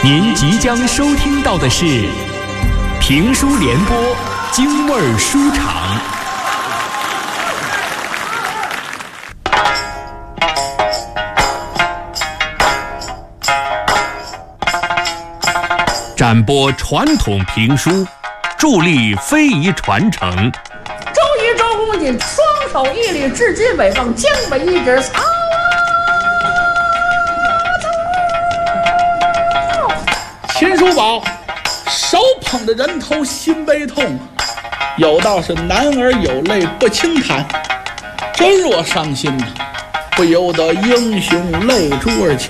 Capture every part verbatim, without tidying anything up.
您即将收听到的是评书联播京味儿书场。展播传统评书，助力非遗传承。 周一周公瑾双手一礼，至今北望江北一指曹。 秦叔宝手捧着人头心悲痛，有道是男儿有泪不轻弹，真若伤心呐，不由得英雄泪珠儿倾。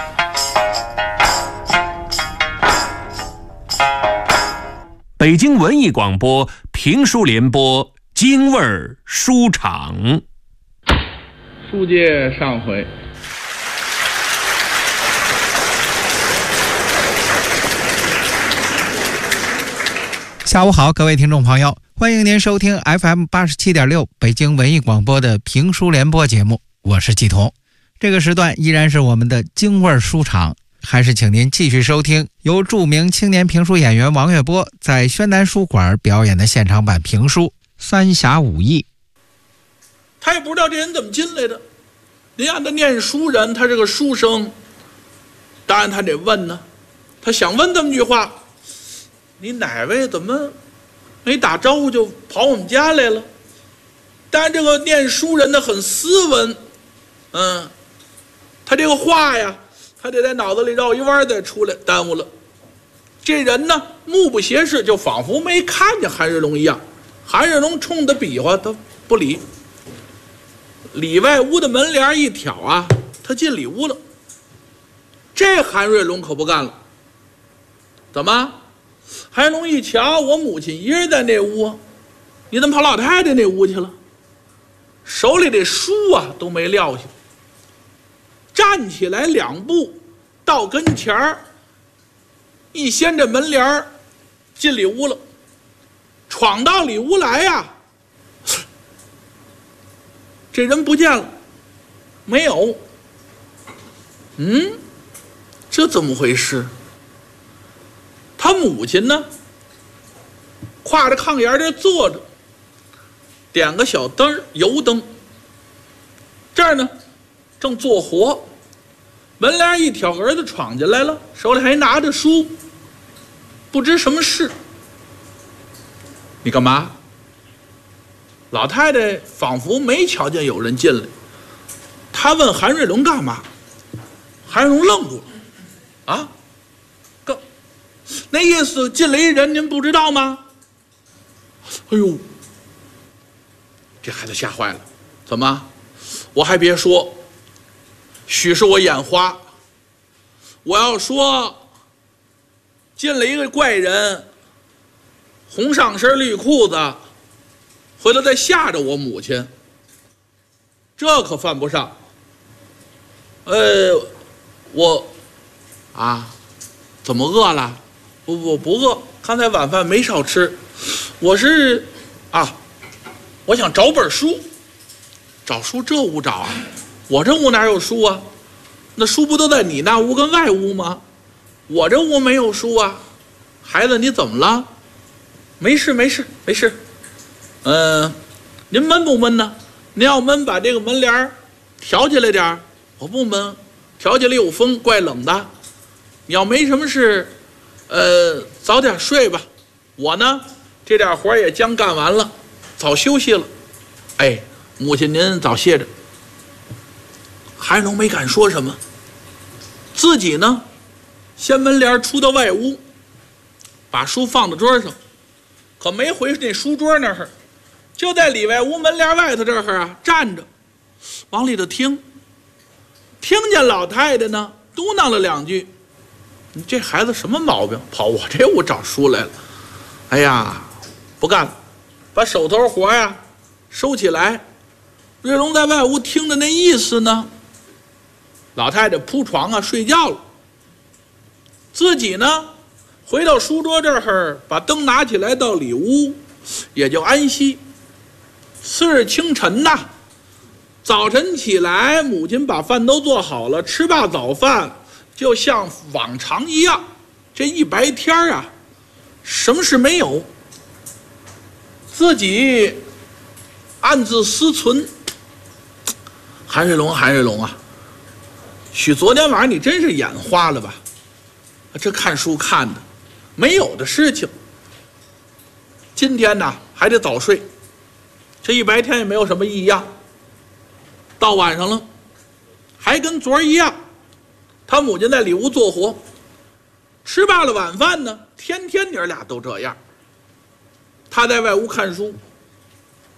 北京文艺广播评书联播京味儿书场。 书接上回， 下午好，各位听众朋友，欢迎您收听 F M 八十七点六 北京文艺广播的评书联播节目，我是季彤。这个时段依然是我们的京味儿书场，还是请您继续收听由著名青年评书演员王月波在宣南书馆表演的现场版评书《三峡五义》。 他也不知道这人怎么进来的，您按他念书人，他是个书生，当然他得问呢。他想问这么句话：你哪位怎么没打招呼就跑我们家来了？但是这个念书人呢很斯文，嗯，他这个话呀，他得在脑子里绕一弯再出来，耽误了。这人呢目不斜视，就仿佛没看见韩瑞龙一样。韩瑞龙冲他比划，他不理。里外屋的门帘一挑啊，他进里屋了。这韩瑞龙可不干了，怎么？韩瑞龙一瞧，我母亲一人在那屋，你怎么跑老太太那屋去了？手里这书啊都没撂下，站起来两步到跟前儿，一掀这门帘儿进里屋了，闯到里屋来呀、啊，这人不见了，没有。嗯，这怎么回事？他母亲呢，挎着炕沿这坐着，点个小灯，油灯。这儿呢，正做活，门帘一挑，儿子闯进来了，手里还拿着书，不知什么事。你干嘛？老太太仿佛没瞧见有人进来，她问韩瑞龙干嘛？韩瑞龙愣住了，啊，干，那意思进来一人，您不知道吗？哎呦，这孩子吓坏了，怎么？我还别说，许是我眼花。我要说，进来一个怪人，红上身绿裤子，回头再吓着我母亲，这可犯不上。呃，我啊，怎么饿了？不不不饿，刚才晚饭没少吃。我是啊，我想找本书。找书这屋找啊？我这屋哪有书啊？那书不都在你那屋跟外屋吗？我这屋没有书啊。孩子，你怎么了？没事没事没事。嗯、呃，您闷不闷呢？您要闷，把这个门帘调起来点。我不闷，调起来有风，怪冷的。你要没什么事，呃，早点睡吧。我呢，这点活也将干完了，早休息了。哎，母亲您早歇着。韩龙没敢说什么，自己呢，掀门帘出到外屋，把书放到桌上，可没回那书桌那儿，就在里外屋门帘外头这儿啊站着，往里头听，听见老太太呢嘟囔了两句：“你这孩子什么毛病，跑我这屋找书来了？”哎呀，不干了，把手头活呀收起来。瑞龙在外屋听的那意思呢，老太太铺床啊睡觉了，自己呢回到书桌这儿，把灯拿起来到里屋，也就安息。次日清晨呐，早晨起来，母亲把饭都做好了，吃罢早饭，就像往常一样这一白天啊，什么事没有，自己暗自思忖。韩水龙，韩水龙啊，许昨天晚上你真是眼花了吧？这看书看的没有的事情。今天呢还得早睡，这一白天也没有什么异样。到晚上了，还跟昨儿一样，他母亲在里屋做活，吃罢了晚饭呢，天天娘俩都这样。他在外屋看书，